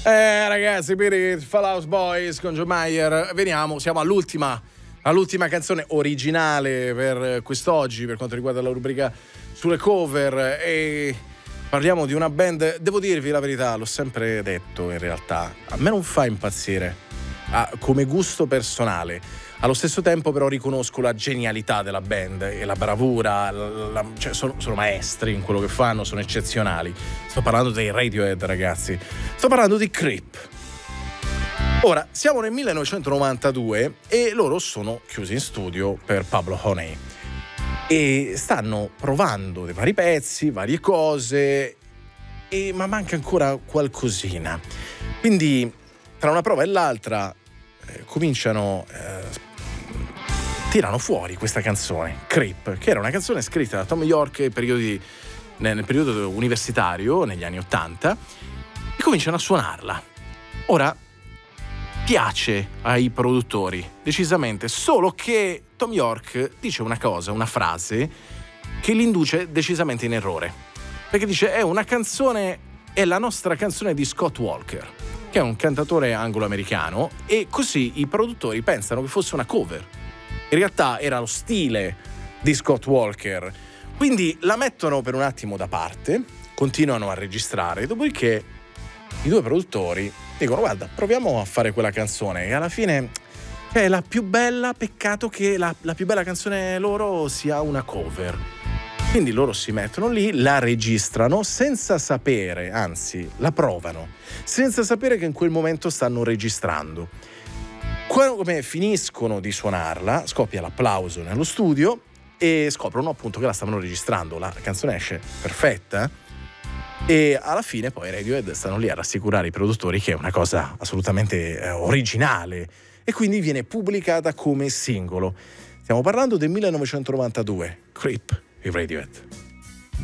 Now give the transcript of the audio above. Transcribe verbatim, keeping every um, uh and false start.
Eh ragazzi, per il Fallout Boys con John Mayer, veniamo, siamo all'ultima, all'ultima canzone originale per quest'oggi, per quanto riguarda la rubrica sulle cover, e parliamo di una band, devo dirvi la verità, l'ho sempre detto in realtà, a me non fa impazzire, ah, come gusto personale. Allo stesso tempo però riconosco la genialità della band e la bravura, la, la, cioè sono, sono maestri in quello che fanno, sono eccezionali. Sto parlando dei Radiohead, ragazzi. Sto parlando di Creep. Ora, siamo nel millenovecentonovantadue e loro sono chiusi in studio per Pablo Honey e stanno provando dei vari pezzi, varie cose, e, ma manca ancora qualcosina. Quindi tra una prova e l'altra eh, cominciano... Eh, tirano fuori questa canzone, Creep, che era una canzone scritta da Tom York periodi, nel periodo universitario, negli anni Ottanta, e cominciano a suonarla. Ora, piace ai produttori, decisamente, solo che Tom York dice una cosa, una frase, che li induce decisamente in errore. Perché dice, è una canzone, è la nostra canzone di Scott Walker, che è un cantatore anglo-americano, e così i produttori pensano che fosse una cover. In realtà era lo stile di Scott Walker, quindi la mettono per un attimo da parte, continuano a registrare, dopodiché i due produttori dicono guarda, proviamo a fare quella canzone, e alla fine è la più bella, peccato che la, la più bella canzone loro sia una cover. Quindi loro si mettono lì, la registrano senza sapere, anzi la provano, senza sapere che in quel momento stanno registrando. Come finiscono di suonarla, scoppia l'applauso nello studio e scoprono appunto che la stavano registrando. La canzone esce perfetta e alla fine poi Radiohead stanno lì a rassicurare i produttori che è una cosa assolutamente eh, originale, e quindi viene pubblicata come singolo. Stiamo parlando del millenovecentonovantadue, Creep, i Radiohead.